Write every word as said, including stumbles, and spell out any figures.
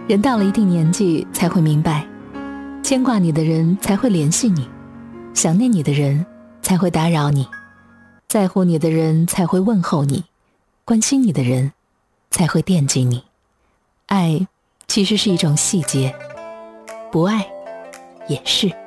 人到了一定年纪才会明白，牵挂你的人才会联系你，想念你的人才会打扰你，在乎你的人才会问候你，关心你的人才会惦记你。爱其实是一种细节，不爱也是。